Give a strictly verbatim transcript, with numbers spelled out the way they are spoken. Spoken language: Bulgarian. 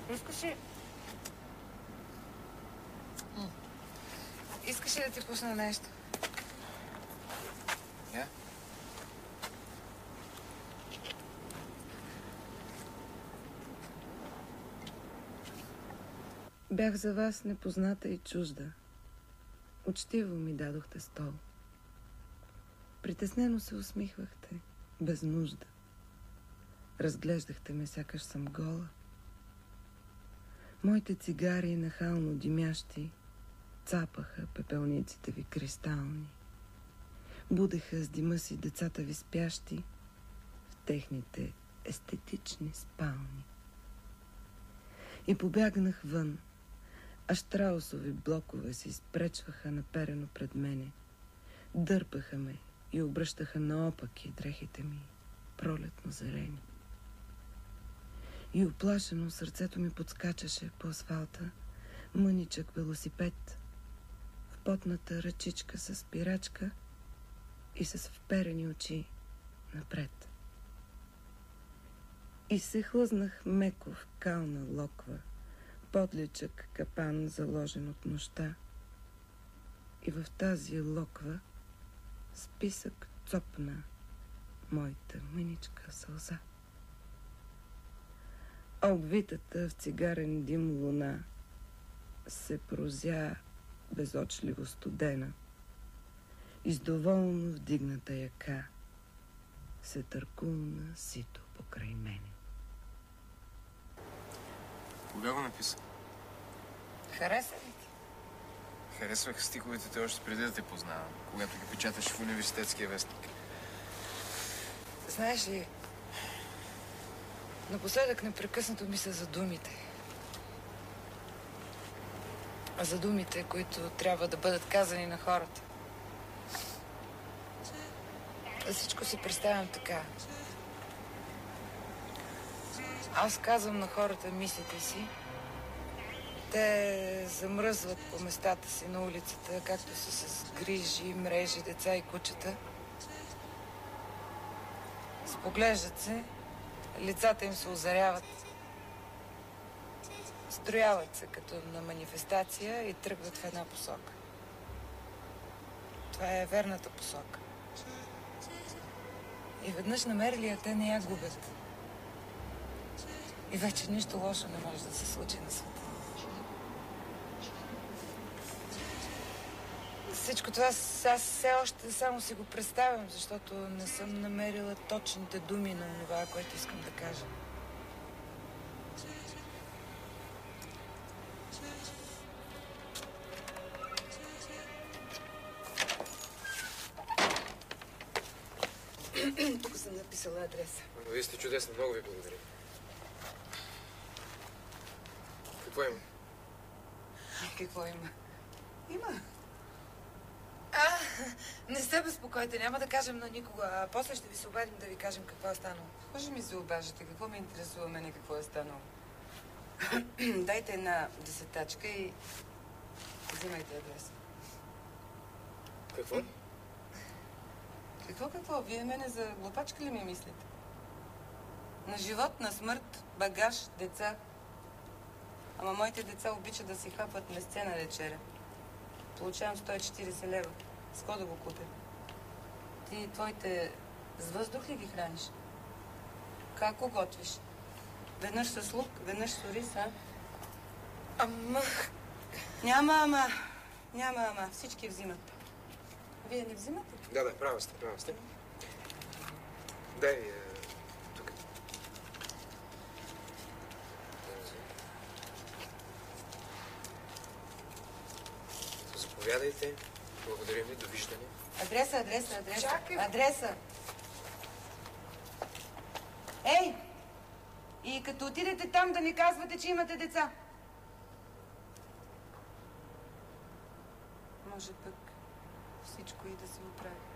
Искаш ли... Искаш ли да ти пусна нещо? Не? Бях за вас непозната и чужда. Учтиво ми дадохте стол. Притеснено се усмихвахте, без нужда. Разглеждахте ме, сякаш съм гола. Моите цигари, нахално димящи, цапаха пепелниците ви кристални. Будеха с дима си децата ви спящи в техните естетични спални. И побягнах вън, а щраусови блокове се изпречваха наперено пред мене. Дърпаха ме и обръщаха наопаки дрехите ми, пролетно зелени. И оплашено сърцето ми подскачаше по асфалта мъничък велосипед, в потната ръчичка с спирачка и с вперени очи напред. И се хлъзнах меко в кална локва, подличък капан, заложен от нощта. И в тази локва списък цопна моята мъничка сълза. А обвитата в цигарен дим луна се прозя безочливо студена и с доволно вдигната яка се търкулна сито покрай мене. Кога го написа? Хареса ли ти? Харесвах стиховете те още преди да те познавам, когато ги печаташ в университетския вестник. Знаеш ли, напоследък непрекъснато мисля за думите. А за думите, които трябва да бъдат казани на хората. За всичко си представям така. Аз казвам на хората мислите си. Те замръзват по местата си на улицата, както са с грижи, мрежи, деца и кучета. Споглеждат се, лицата им се озаряват. Строяват се като на манифестация и тръгват в една посока. Това е верната посока. И веднъж намерили я, те не я губят. И вече нищо лошо не може да се случи на света. Всичко това аз все още само си го представям, защото не съм намерила точните думи на това, което искам да кажа. Тук съм написала адреса. Вие сте чудесни, много ви благодаря. Какво има? Какво има? Има. А, не се безпокойте, няма да кажем на никого, а после ще ви се обадим да ви кажем какво е станало. Може ми се обажете, какво ме интересува мене, какво е станало? Дайте една десетачка и взимайте адреса. Какво? Какво, какво? Вие мене за глупачка ли ми мислите? На живот, на смърт, багаж, деца. Ама моите деца обичат да си хапват месце на вечеря. Получавам сто и четиридесет лева. С какво да го купя? Ти твоите с въздух ли ги храниш? Как го готвиш? Веднъж с лук, веднъж с ориз, а? Ама... Няма ама. Няма ама. Всички взимат. Вие не взимате? Да, да, права сте, права сте. Дай е, тук. Заповядайте. Благодаря ви. Довиждане. Адреса, адреса, адреса. Чакай. Адреса. Ей! И като отидете там да ни казвате, че имате деца. Може пък всичко и да се оправи.